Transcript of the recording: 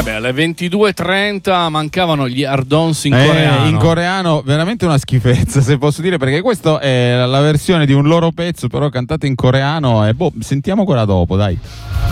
Vabbè, alle 22:30 mancavano gli Ardons in coreano. In coreano veramente una schifezza, se posso dire, perché questa è la versione di un loro pezzo però cantato in coreano e sentiamo quella dopo, dai.